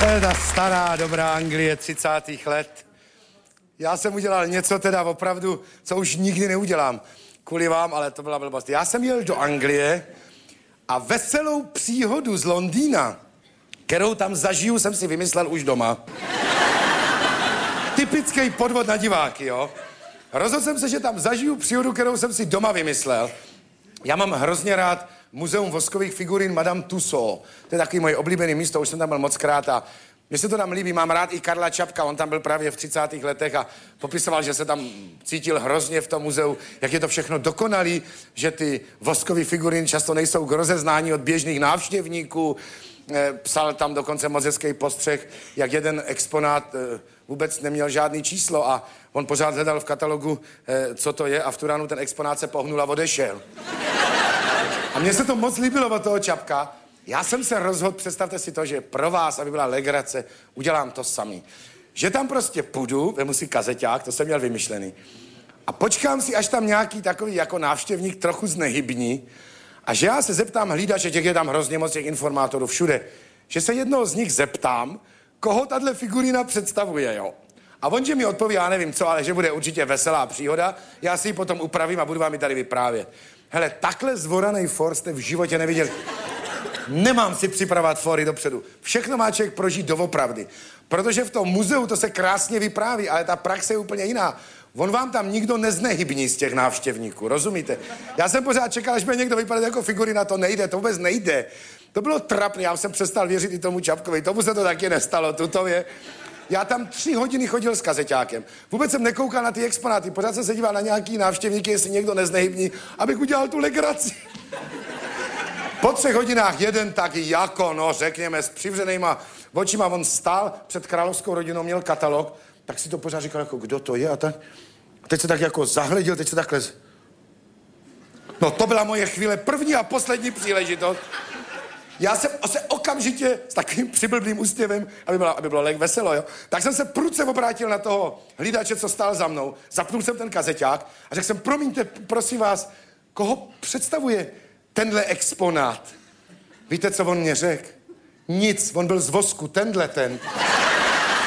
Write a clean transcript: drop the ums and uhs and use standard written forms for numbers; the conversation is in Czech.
To je ta stará, dobrá Anglie 30. let. Já jsem udělal něco teda opravdu, co už nikdy neudělám. Kvůli vám, ale to byla blbost. Já jsem jel do Anglie a veselou příhodu z Londýna, kterou tam zažiju, jsem si vymyslel už doma. Typický podvod na diváky, jo. Rozhodl jsem se, že tam zažiju příhodu, kterou jsem si doma vymyslel. Já mám hrozně rád muzeum voskových figurín Madame Tussauds. To je takový moje oblíbené místo, už jsem tam byl mockrát a mně se to tam líbí. Mám rád i Karla Čapka, on tam byl právě v 30. letech a popisoval, že se tam cítil hrozně v tom muzeu, jak je to všechno dokonalý, že ty voskové figuríny často nejsou k rozeznání od běžných návštěvníků. Psal tam dokonce moc hezký postřeh, jak jeden exponát vůbec neměl žádný číslo a on pořád hledal v katalogu, co to je a v tu ránu ten exponát se pohnul a odešel. A mně se to moc líbilo od toho Čapka. Já jsem se rozhodl, představte si to, že pro vás, aby byla legrace, udělám to samý. Že tam prostě půjdu, vemu si kazeťák, to jsem měl vymyšlený, a počkám si, až tam nějaký takový jako návštěvník trochu znehybní a že já se zeptám hlídače, těch je tam hrozně moc těch informátorů všude, že se jednoho z nich zeptám, koho tahle figurína představuje, jo. A on, že mi odpoví, já nevím co, ale že bude určitě veselá příhoda, já si ji potom upravím a budu vám ji tady vyprávět. Hele, takhle zvoranej for jste v životě neviděli. Nemám si připravovat fory dopředu. Všechno má člověk prožít doopravdy. Protože v tom muzeu to se krásně vypráví, ale ta praxe je úplně jiná. On vám tam nikdo neznehybní z těch návštěvníků, rozumíte? Já jsem pořád čekal, až bude někdo vypadat jako figurina, to nejde, to vůbec nejde. To bylo trapné, já jsem přestal věřit i tomu Čapkovi, tomu se to taky nestalo, tutově. Já tam 3 hodiny chodil s kazeťákem. Vůbec jsem nekoukal na ty exponáty, pořád jsem se díval na nějaký návštěvníky, jestli někdo neznehybní, abych udělal tu legraci. Po 3 hodinách jeden taky jako, no řekněme, s přivřenýma očima, on stál před královskou rodinou, měl katalog, tak si to pořád říkal, jako kdo to je a tak. A teď se tak jako zahleděl, teď se takhle... No to byla moje chvíle, první a poslední příležitost. Já jsem se okamžitě s takovým přiblblým úsměvem, aby bylo veselo, jo, tak jsem se prudce obrátil na toho hlídače, co stál za mnou, zapnul jsem ten kazeťák a řekl jsem, promiňte, prosím vás, koho představuje tenhle exponát? Víte, co on mě řekl? Nic, on byl z vosku, tenhle ten.